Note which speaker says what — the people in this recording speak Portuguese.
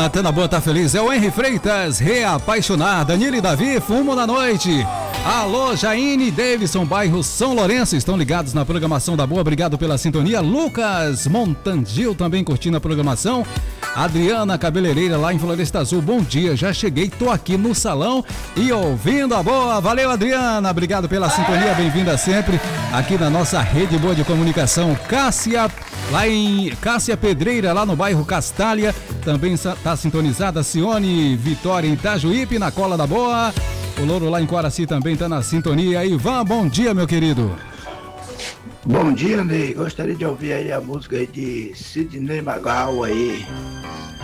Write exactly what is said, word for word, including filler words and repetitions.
Speaker 1: A Antena Boa tá feliz. É o Henry Freitas, reapaixonar. Danilo e Davi, fumo na noite. Alô, Jaine e Davidson, bairro São Lourenço, estão ligados na programação da Boa. Obrigado pela sintonia. Lucas Montangil também curtindo a programação. Adriana Cabeleireira lá em Floresta Azul, bom dia, já cheguei, tô aqui no salão e ouvindo a Boa. Valeu, Adriana, obrigado pela sintonia, bem-vinda sempre aqui na nossa rede boa de comunicação. Cássia, lá em Cássia Pedreira, lá no bairro Castalha, também está sintonizada. Cione Vitória em Itajuípe, na cola da Boa. O Louro lá em Coraci também está na sintonia. Ivan, bom dia, meu querido.
Speaker 2: Bom dia, Ney. Gostaria de ouvir aí a música aí de Sidney Magal aí.